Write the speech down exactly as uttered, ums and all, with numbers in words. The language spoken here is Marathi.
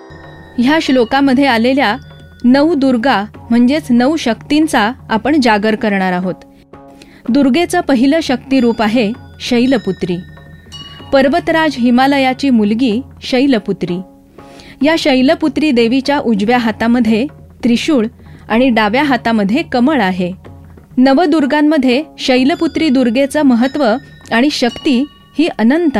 ह्या श्लोकामध्ये आलेल्या नऊ दुर्गा म्हणजेच नऊ शक्तींचा आपण जागर करणार आहोत. दुर्गेचं पहिलं शक्तिरूप आहे शैलपुत्री. पर्वतराज हिमालयाची मुलगी शैलपुत्री. या शैलपुत्री देवीच्या उजव्या हातामध्ये त्रिशूळ आणि डाव्या हातामध्ये कमळ आहे. नवदुर्गांमध्ये शैलपुत्री दुर्गेचं महत्त्व आणि शक्ती ही अनंत